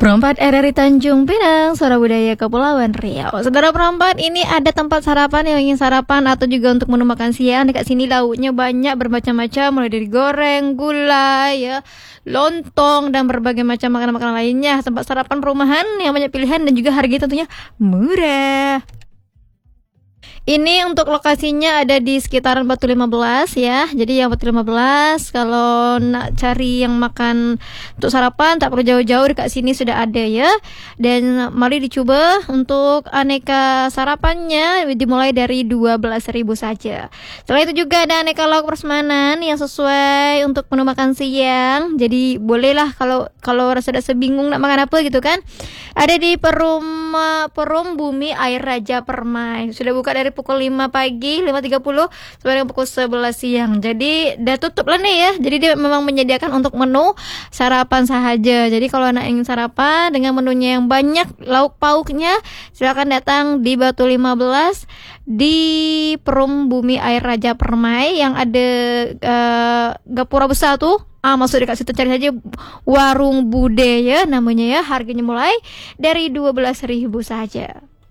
Perempat RRI Tanjung Pinang, Suara Budaya Kepulauan Riau. Saudara perempat, ini ada tempat sarapan yang ingin sarapan atau juga untuk menu makan siang. Dekat sini lauknya banyak bermacam-macam, mulai dari goreng, gulai, ya, lontong dan berbagai macam makanan-makanan lainnya. Tempat sarapan perumahan yang banyak pilihan dan juga harganya tentunya murah. Ini untuk lokasinya ada di sekitaran Batu 15 ya. Jadi yang Batu 15 kalau nak cari yang makan untuk sarapan tak perlu jauh-jauh, dekat sini sudah ada ya. Dan mari dicoba untuk aneka sarapannya dimulai dari 12.000 saja. Setelah itu juga ada aneka lauk prasmanan yang sesuai untuk menu makan siang. Jadi bolehlah kalau rasa bingung nak makan apa gitu kan. Ada di Perum Bumi Air Raja Permai. Sudah buka dari pukul 5 pagi, 5.30 sampai dengan pukul 11 siang. Jadi udah tutup lah nih ya. Jadi dia memang menyediakan untuk menu sarapan sahaja. Jadi kalau anak ingin sarapan dengan menunya yang banyak lauk pauknya, silakan datang di Batu 15 di Perum Bumi Air Raja Permai yang ada gapura besar tuh. Masuk dekat situ, cari saja Warung Bude ya namanya ya. Harganya mulai dari 12.000 saja.